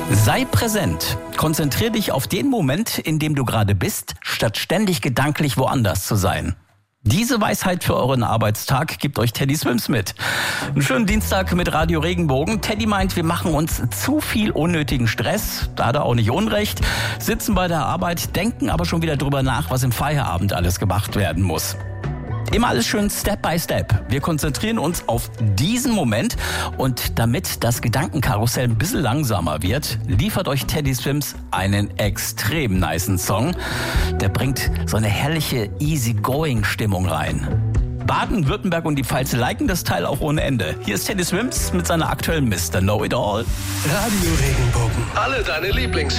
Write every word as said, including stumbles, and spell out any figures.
Sei präsent. Konzentrier dich auf den Moment, in dem du gerade bist, statt ständig gedanklich woanders zu sein. Diese Weisheit für euren Arbeitstag gibt euch Teddy Swims mit. Einen schönen Dienstag mit Radio Regenbogen. Teddy meint, wir machen uns zu viel unnötigen Stress. Da hat er auch nicht Unrecht. Sitzen bei der Arbeit, denken aber schon wieder drüber nach, was im Feierabend alles gemacht werden muss. Immer alles schön Step by Step. Wir konzentrieren uns auf diesen Moment und damit das Gedankenkarussell ein bisschen langsamer wird, liefert euch Teddy Swims einen extrem nicen Song. Der bringt so eine herrliche Easy-Going-Stimmung rein. Baden-Württemberg und die Pfalz liken das Teil auch ohne Ende. Hier ist Teddy Swims mit seiner aktuellen Mister Know It All. Radio Regenbogen. Alle deine Lieblings